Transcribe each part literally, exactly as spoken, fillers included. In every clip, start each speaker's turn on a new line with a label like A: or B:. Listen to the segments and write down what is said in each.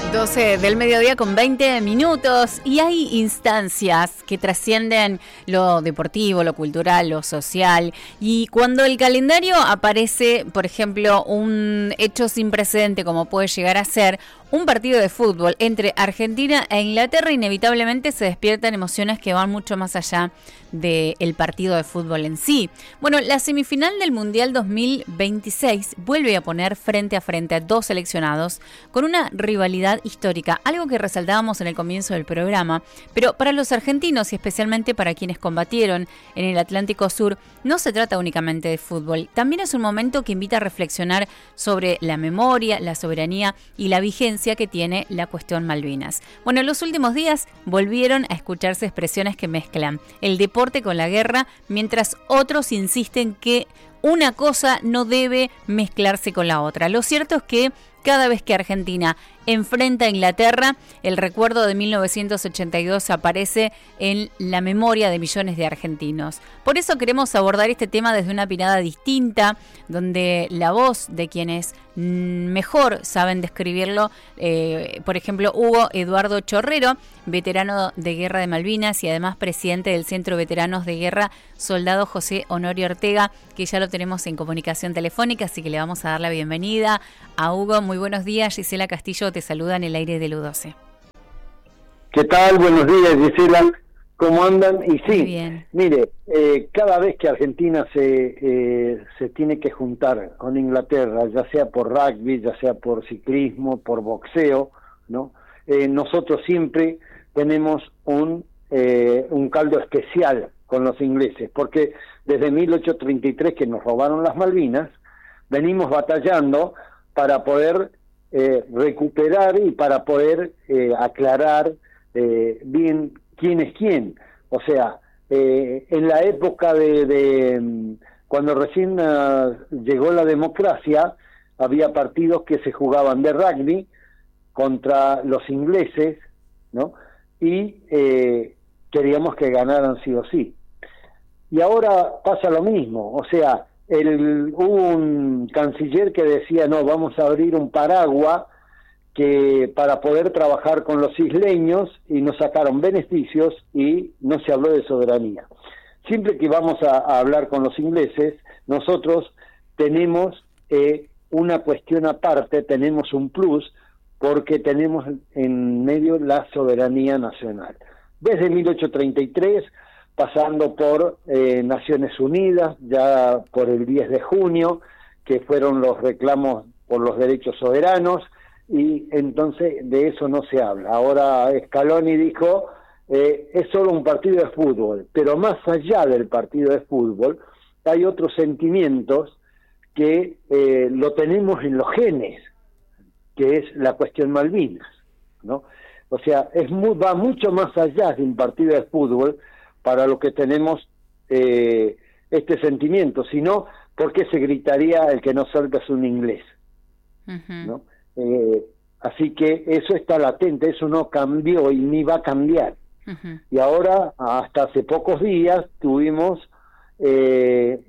A: doce del mediodía con veinte minutos y hay instancias que trascienden lo deportivo, lo cultural, lo social, y cuando el calendario aparece, por ejemplo, un hecho sin precedente como puede llegar a ser un partido de fútbol entre Argentina e Inglaterra, inevitablemente se despiertan emociones que van mucho más allá del partido de fútbol en sí. Bueno, la semifinal del Mundial dos mil veintiséis vuelve a poner frente a frente a dos seleccionados con una rivalidad histórica, algo que resaltábamos en el comienzo del programa, pero para los argentinos y especialmente para quienes combatieron en el Atlántico Sur, no se trata únicamente de fútbol, también es un momento que invita a reflexionar sobre la memoria, la soberanía y la vigencia que tiene la cuestión Malvinas. Bueno, en los últimos días volvieron a escucharse expresiones que mezclan el deporte con la guerra, mientras otros insisten que una cosa no debe mezclarse con la otra. Lo cierto es que cada vez que Argentina enfrenta a Inglaterra, el recuerdo de mil novecientos ochenta y dos aparece en la memoria de millones de argentinos. Por eso queremos abordar este tema desde una mirada distinta, donde la voz de quienes mejor saben describirlo, eh, por ejemplo, Hugo Eduardo Chorrero, veterano de Guerra de Malvinas y además presidente del Centro Veteranos de Guerra, soldado José Honorio Ortega, que ya lo tenemos en comunicación telefónica, así que le vamos a dar la bienvenida a Hugo. Muy buenos días, Gisela Castillo te saluda en el aire de U doce.
B: ¿Qué tal? Buenos días, Gisela. ¿Cómo andan? Y sí, mire, eh, cada vez que Argentina se eh, se tiene que juntar con Inglaterra, ya sea por rugby, ya sea por ciclismo, por boxeo, ¿no? Eh, nosotros siempre tenemos un eh, un caldo especial con los ingleses, porque desde mil ochocientos treinta y tres que nos robaron las Malvinas, venimos batallando para poder eh, recuperar y para poder eh, aclarar eh, bien quién es quién. O sea, eh, en la época de, de cuando recién uh, llegó la democracia, había partidos que se jugaban de rugby contra los ingleses, ¿no? Y eh, queríamos que ganaran sí o sí. Y ahora pasa lo mismo, o sea, el, hubo un canciller que decía, no, vamos a abrir un paraguas que para poder trabajar con los isleños, y nos sacaron beneficios y no se habló de soberanía. Siempre que vamos a, a hablar con los ingleses, nosotros tenemos eh, una cuestión aparte, tenemos un plus, porque tenemos en medio la soberanía nacional. Desde mil ochocientos treinta y tres, pasando por eh, Naciones Unidas, ya por el diez de junio, que fueron los reclamos por los derechos soberanos, y entonces de eso no se habla. Ahora Scaloni dijo, eh, es solo un partido de fútbol, pero más allá del partido de fútbol, hay otros sentimientos que eh, lo tenemos en los genes, que es la cuestión Malvinas, ¿no? O sea, es muy, va mucho más allá de un partido de fútbol para lo que tenemos eh, este sentimiento, sino ¿por qué se gritaría el que no salga es un inglés? Uh-huh. ¿No? Eh, así que eso está latente, eso no cambió y ni va a cambiar. Uh-huh. Y ahora, hasta hace pocos días, tuvimos eh,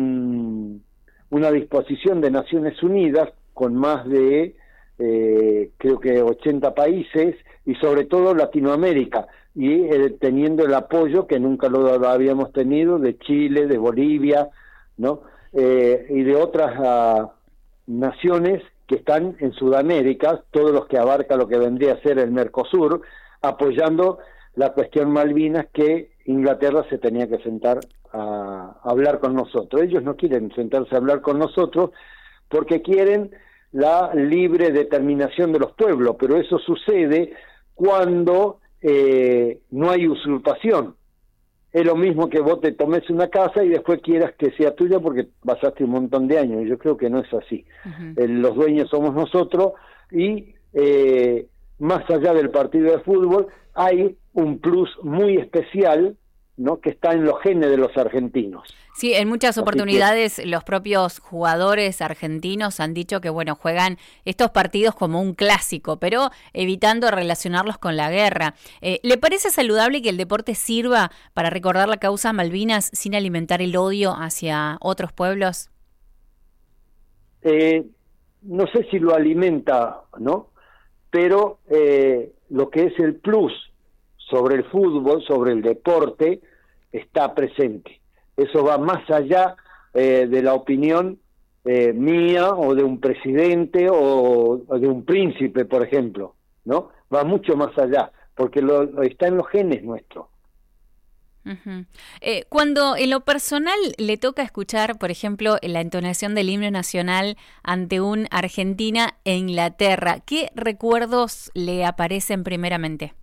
B: un, una disposición de Naciones Unidas con más de, eh, creo que ochenta países, y sobre todo Latinoamérica, y eh, teniendo el apoyo que nunca lo habíamos tenido de Chile, de Bolivia, ¿no? Eh, y de otras uh, naciones que están en Sudamérica, todos los que abarca lo que vendría a ser el Mercosur, apoyando la cuestión Malvinas, que Inglaterra se tenía que sentar a, a hablar con nosotros. Ellos no quieren sentarse a hablar con nosotros porque quieren la libre determinación de los pueblos, pero eso sucede cuando eh, no hay usurpación. Es lo mismo que vos te tomes una casa y después quieras que sea tuya porque pasaste un montón de años, y yo creo que no es así. Uh-huh. Eh, los dueños somos nosotros, y eh, más allá del partido de fútbol hay un plus muy especial, ¿no?, que está en los genes de los argentinos.
A: Sí, en muchas oportunidades que los propios jugadores argentinos han dicho que, bueno, juegan estos partidos como un clásico, pero evitando relacionarlos con la guerra. Eh, ¿Le parece saludable que el deporte sirva para recordar la causa Malvinas sin alimentar el odio hacia otros pueblos?
B: Eh, no sé si lo alimenta, ¿no? pero eh, lo que es el plus sobre el fútbol, sobre el deporte, está presente. Eso va más allá eh, de la opinión eh, mía o de un presidente o, o de un príncipe, por ejemplo, ¿no? Va mucho más allá, porque lo, lo está en los genes nuestros.
A: Uh-huh. Eh, cuando en lo personal le toca escuchar, por ejemplo, la entonación del himno nacional ante un Argentina e Inglaterra, ¿qué recuerdos le aparecen primeramente?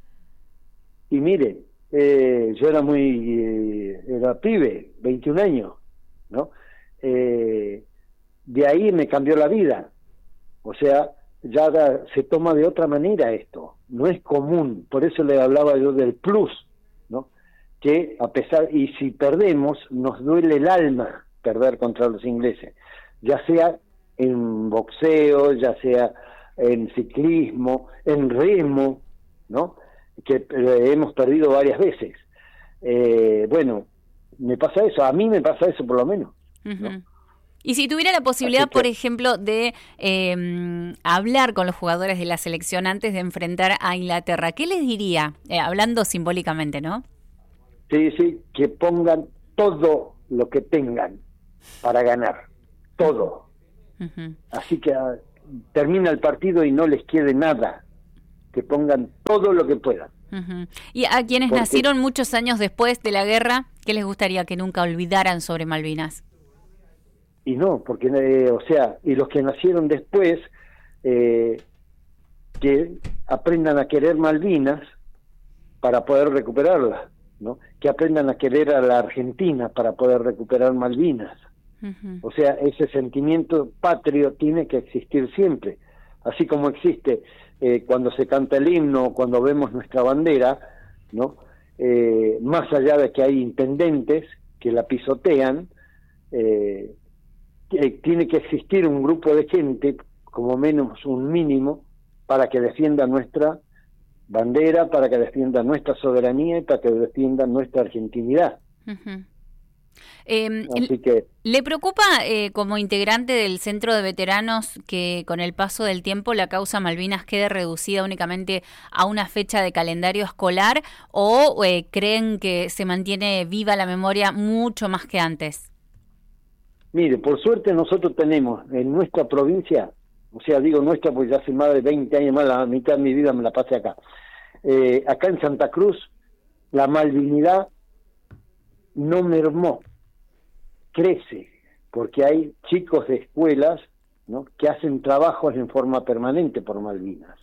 B: Y mire, eh, yo era muy, eh, era pibe, veintiún años, ¿no? Eh, de ahí me cambió la vida, o sea, ya da, se toma de otra manera esto, no es común, por eso le hablaba yo del plus, ¿no? Que a pesar, y si perdemos, nos duele el alma perder contra los ingleses, ya sea en boxeo, ya sea en ciclismo, en remo, ¿no? Que eh, hemos perdido varias veces. Eh, bueno, me pasa eso, a mí me pasa eso por lo menos, ¿no?
A: Uh-huh. Y si tuviera la posibilidad, que, por ejemplo, de eh, hablar con los jugadores de la selección antes de enfrentar a Inglaterra, ¿qué les diría? Eh, hablando simbólicamente, ¿no?
B: Sí, sí, que pongan todo lo que tengan para ganar, todo. Uh-huh. Así que uh, termina el partido y no les quede nada, que pongan todo lo que puedan.
A: Uh-huh. Y a quienes Porque, nacieron muchos años después de la guerra, ¿qué les gustaría que nunca olvidaran sobre Malvinas?
B: Y no, porque, eh, o sea, y los que nacieron después, eh, que aprendan a querer Malvinas para poder recuperarlas, ¿no? Que aprendan a querer a la Argentina para poder recuperar Malvinas. Uh-huh. O sea, ese sentimiento patrio tiene que existir siempre, así como existe eh, cuando se canta el himno, cuando vemos nuestra bandera, ¿no? Eh, más allá de que hay intendentes que la pisotean, eh, tiene que existir un grupo de gente, como menos un mínimo, para que defienda nuestra bandera, para que defienda nuestra soberanía y para que defienda nuestra argentinidad.
A: Uh-huh. Eh,
B: Así que,
A: ¿Le preocupa eh, como integrante del Centro de Veteranos que con el paso del tiempo la causa Malvinas quede reducida únicamente a una fecha de calendario escolar o eh, creen que se mantiene viva la memoria mucho más que antes?
B: Mire, por suerte nosotros tenemos en nuestra provincia, o sea, digo nuestra porque ya hace más de veinte años más, la mitad de mi vida me la pasé acá. Eh, acá en Santa Cruz, la malvinidad no mermó, crece, porque hay chicos de escuelas, ¿no?, que hacen trabajos en forma permanente por Malvinas.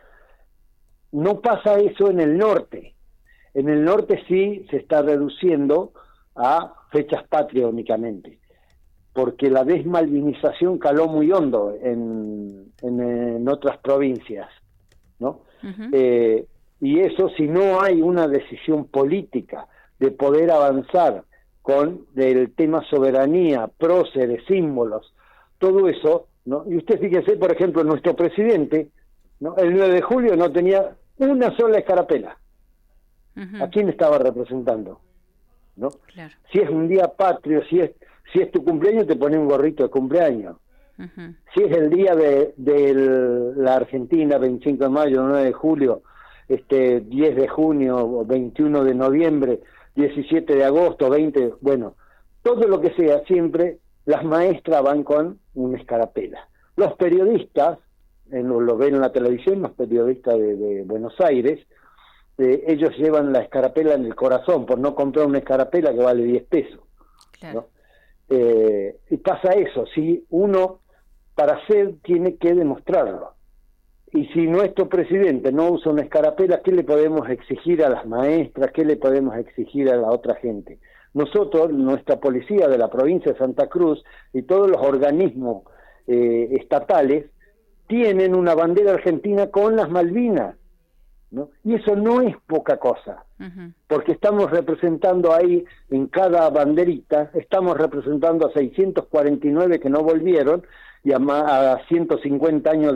B: No pasa eso en el norte. En el norte sí se está reduciendo a fechas patrias únicamente, porque la desmalvinización caló muy hondo en, en, en otras provincias, ¿no? Uh-huh. Eh, y eso, si no hay una decisión política de poder avanzar con el tema soberanía, próceres, símbolos, todo eso, ¿no? Y usted fíjese, por ejemplo, nuestro presidente, ¿no?, el nueve de julio no tenía una sola escarapela. Uh-huh. ¿A quién estaba representando? ¿No?
A: Claro.
B: Si es un día patrio, si es si es tu cumpleaños, te pones un gorrito de cumpleaños. Uh-huh. Si es el día de, de la Argentina, veinticinco de mayo, nueve de julio, este diez de junio, veintiuno de noviembre, diecisiete de agosto, veinte, bueno, todo lo que sea, siempre las maestras van con una escarapela. Los periodistas, en lo, lo ven en la televisión, los periodistas de, de Buenos Aires, eh, ellos llevan la escarapela en el corazón, por no comprar una escarapela que vale diez pesos. Claro. ¿No? Eh, y pasa eso, si uno para ser tiene que demostrarlo, y si nuestro presidente no usa una escarapela, ¿qué le podemos exigir a las maestras? ¿Qué le podemos exigir a la otra gente? Nosotros, nuestra policía de la provincia de Santa Cruz y todos los organismos eh, estatales tienen una bandera argentina con las Malvinas, ¿no? Y eso no es poca cosa, uh-huh. porque estamos representando ahí, en cada banderita, estamos representando a seiscientos cuarenta y nueve que no volvieron, y a, a ciento cincuenta años de,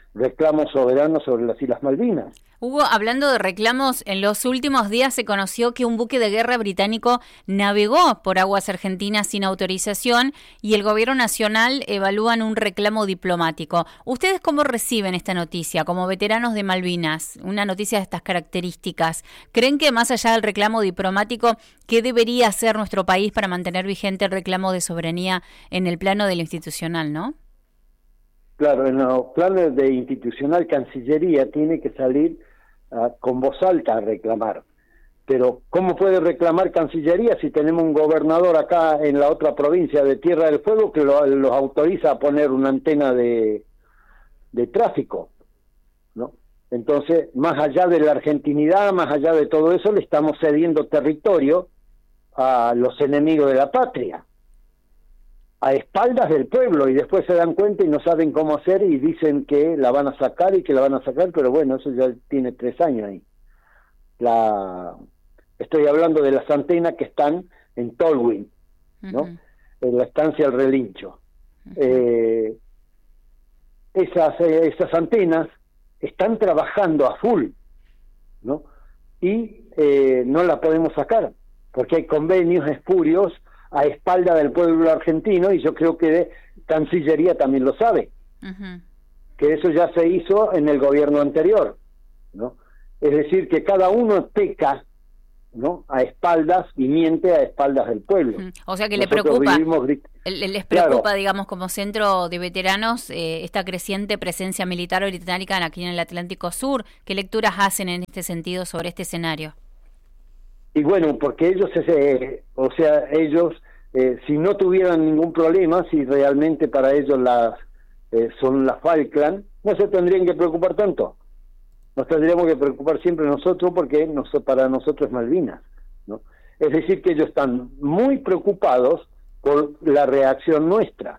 B: reclamos soberanos sobre las Islas Malvinas.
A: Hugo, hablando de reclamos, en los últimos días se conoció que un buque de guerra británico navegó por aguas argentinas sin autorización y el gobierno nacional evalúan un reclamo diplomático. ¿Ustedes cómo reciben esta noticia como veteranos de Malvinas? Una noticia de estas características. ¿Creen que más allá del reclamo diplomático, qué debería hacer nuestro país para mantener vigente el reclamo de soberanía en el plano de lo institucional, no?
B: Claro, en los planes de institucional, Cancillería tiene que salir uh, con voz alta a reclamar. Pero, ¿cómo puede reclamar Cancillería si tenemos un gobernador acá en la otra provincia de Tierra del Fuego que lo, los autoriza a poner una antena de, de tráfico, ¿no? Entonces, más allá de la argentinidad, más allá de todo eso, le estamos cediendo territorio a los enemigos de la patria, a espaldas del pueblo, y después se dan cuenta y no saben cómo hacer y dicen que la van a sacar y que la van a sacar, pero bueno, eso ya tiene tres años ahí. La Estoy hablando de las antenas que están en Tolwyn, ¿no? Uh-huh. En la estancia El Relincho. Uh-huh. Eh, esas, eh, esas antenas están trabajando a full, ¿no? Y eh, no la podemos sacar, porque hay convenios espurios a espalda del pueblo argentino, y yo creo que Cancillería también lo sabe, uh-huh. que eso ya se hizo en el gobierno anterior, ¿no? Es decir, que cada uno peca, ¿no?, a espaldas y miente a espaldas del pueblo.
A: Uh-huh. O sea que Nosotros le preocupa, vivimos... les preocupa, claro, digamos, como centro de veteranos, eh, esta creciente presencia militar británica aquí en el Atlántico Sur. ¿Qué lecturas hacen en este sentido sobre este escenario?
B: Y bueno, porque ellos, eh, o sea, ellos, eh, si no tuvieran ningún problema, si realmente para ellos las eh, son las Falkland, no se tendrían que preocupar tanto. Nos tendríamos que preocupar siempre nosotros, porque nos, para nosotros es Malvinas, ¿no? Es decir, que ellos están muy preocupados por la reacción nuestra.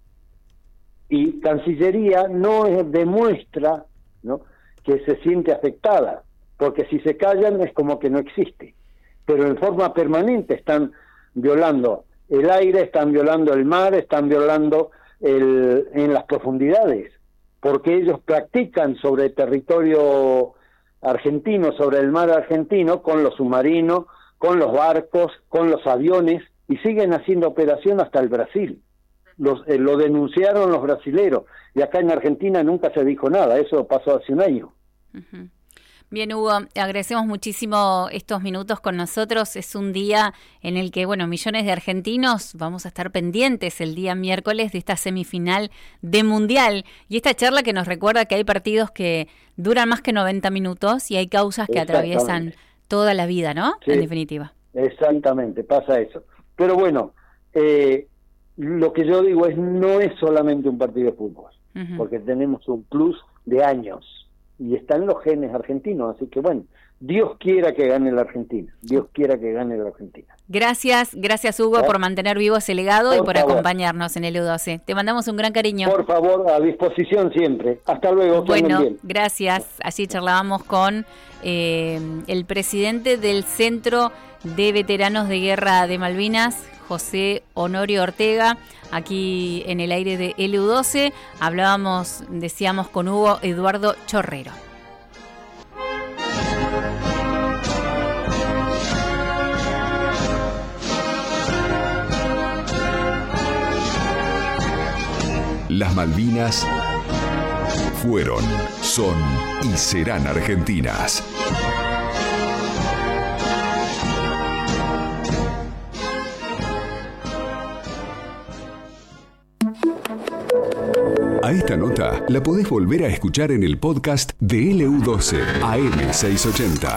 B: Y Cancillería no es, demuestra, ¿no?, que se siente afectada, porque si se callan es como que no existe. Pero en forma permanente están violando el aire, están violando el mar, están violando el, en las profundidades, porque ellos practican sobre territorio argentino, sobre el mar argentino, con los submarinos, con los barcos, con los aviones, y siguen haciendo operación hasta el Brasil. Los, eh, lo denunciaron los brasileros, y acá en Argentina nunca se dijo nada, eso pasó hace un año.
A: Uh-huh. Bien, Hugo, agradecemos muchísimo estos minutos con nosotros. Es un día en el que, bueno, millones de argentinos vamos a estar pendientes el día miércoles de esta semifinal de Mundial. Y esta charla que nos recuerda que hay partidos que duran más que noventa minutos y hay causas que atraviesan toda la vida, ¿no? Sí, en definitiva.
B: Exactamente, pasa eso. Pero bueno, eh, lo que yo digo es, no es solamente un partido de fútbol, uh-huh. porque tenemos un plus de años. Y están los genes argentinos, así que bueno, Dios quiera que gane la Argentina, Dios quiera que gane la Argentina.
A: Gracias, gracias Hugo, ¿Eh? por mantener vivo ese legado por y por favor. acompañarnos en el U doce. Te mandamos un gran cariño.
B: Por favor, a disposición siempre. Hasta luego.
A: Bueno,
B: bien.
A: gracias. Allí charlábamos con eh, el presidente del Centro de Veteranos de Guerra de Malvinas, José Honorio Ortega, aquí en el aire de L U doce. Hablábamos, decíamos, con Hugo Eduardo Chorrero.
C: Las Malvinas fueron, son y serán argentinas. A esta nota la podés volver a escuchar en el podcast de L U doce A M seiscientos ochenta.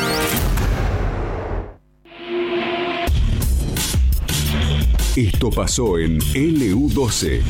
C: Esto pasó en L U doce.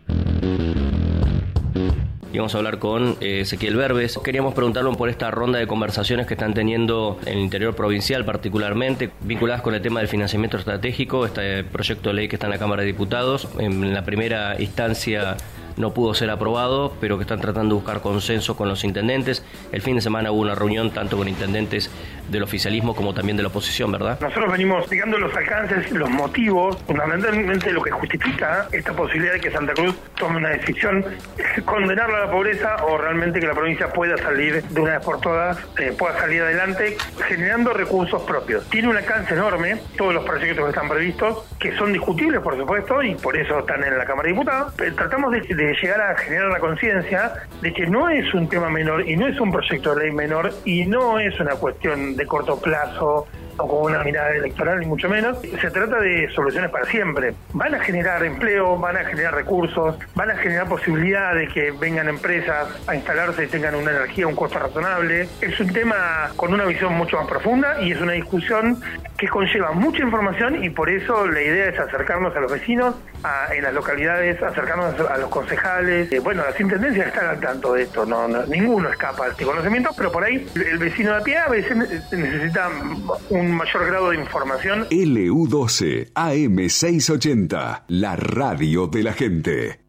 D: Y vamos a hablar con eh, Ezequiel Berbes. Queríamos preguntarle por esta ronda de conversaciones que están teniendo en el interior provincial, particularmente vinculadas con el tema del financiamiento estratégico, este proyecto de ley que está en la Cámara de Diputados. En la primera instancia no pudo ser aprobado, pero que están tratando de buscar consenso con los intendentes. El fin de semana hubo una reunión tanto con intendentes del oficialismo como también de la oposición, ¿verdad?
E: Nosotros venimos explicando los alcances, los motivos, fundamentalmente lo que justifica esta posibilidad de que Santa Cruz tome una decisión, condenarla a la pobreza o realmente que la provincia pueda salir de una vez por todas, eh, pueda salir adelante generando recursos propios. Tiene un alcance enorme, todos los proyectos que están previstos, que son discutibles por supuesto y por eso están en la Cámara de Diputados, pero tratamos de, de llegar a generar la conciencia de que no es un tema menor y no es un proyecto de ley menor y no es una cuestión de corto plazo o con una mirada electoral, ni mucho menos. Se trata de soluciones para siempre. Van a generar empleo, van a generar recursos, van a generar posibilidad de que vengan empresas a instalarse y tengan una energía a un costo razonable. Es un tema con una visión mucho más profunda y es una discusión que conlleva mucha información y por eso la idea es acercarnos a los vecinos, a, en las localidades, acercarnos a los concejales. Eh, bueno, las intendencias están al tanto de esto, no, no ninguno escapa de este conocimiento, pero por ahí el vecino de a pie a veces necesita un un mayor grado de información.
C: L U doce A M seiscientos ochenta, la radio de la gente.